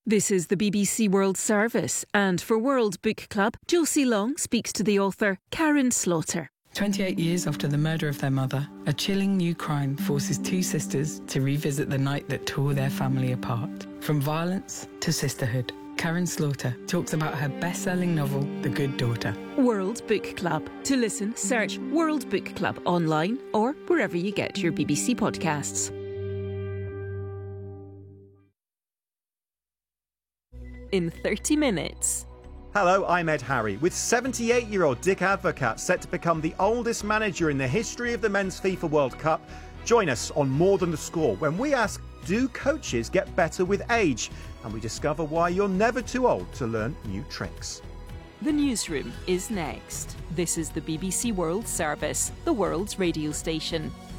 This is the BBC World Service, and for World Book Club, Josie Long speaks to the author Karin Slaughter. 28 years after the murder of their mother, a chilling new crime forces two sisters to revisit the night that tore their family apart. From violence to sisterhood, Karin Slaughter talks about her best-selling novel, The Good Daughter. World Book Club. To listen, search World Book Club online or wherever you get your BBC podcasts. In 30 minutes. Hello, I'm Ed Harry. With 78-year-old Dick Advocaat set to become the oldest manager in the history of the Men's FIFA World Cup, join us on More Than the Score when we ask, do coaches get better with age? And we discover why you're never too old to learn new tricks. The newsroom is next. This is the BBC World Service, the world's radio station.